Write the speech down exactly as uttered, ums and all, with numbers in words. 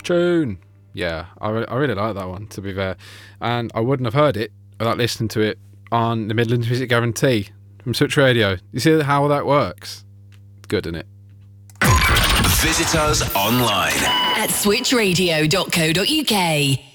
Tune. Yeah, I, re- I really like that one, to be fair. And I wouldn't have heard it without listening to it on the Midlands Music Guarantee from Switch Radio. You see how that works? Good, isn't it? Visit us online at switch radio dot co dot uk.